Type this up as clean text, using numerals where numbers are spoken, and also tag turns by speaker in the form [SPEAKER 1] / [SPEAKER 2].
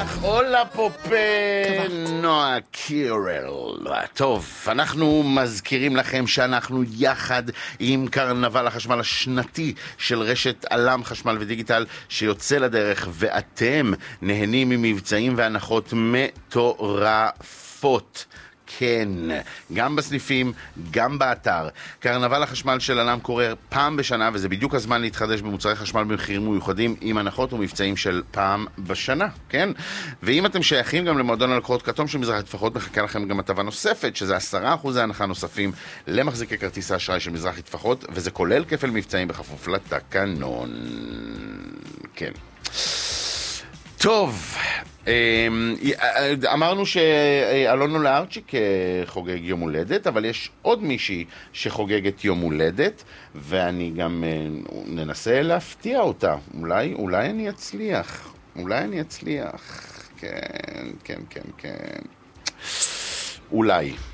[SPEAKER 1] לך, אולה פופה, נועה קירל. טוב, אנחנו מזכירים לכם שאנחנו יחד עם קרנבל החשמל השנתי של רשת אלם חשמל ודיגיטל שיוצא לדרך, ואתם נהנים ממבצעים והנחות מטורפות. כן, גם בסניפים, גם באתר. קרנבל החשמל של אלם קורה פעם בשנה, וזה בדיוק הזמן להתחדש במוצרי חשמל במחירים מיוחדים עם הנחות ומבצעים של פעם בשנה, כן? ואם אתם שייכים גם למועדון הלקוחות כתום של מזרחי טפחות, מחכה לכם גם הטבה נוספת, שזה 10% הנחה נוספים למחזיקי כרטיס האשראי של מזרחי טפחות, וזה כולל כפל מבצעים בכפוף לתקנון. כן. טוב, אמרנו שאלונו לארצ'יק חוגג יום הולדת, אבל יש עוד מישהי שחוגגת יום הולדת, ואני גם ננסה להפתיע אותה. אולי אני אצליח. כן. אולי.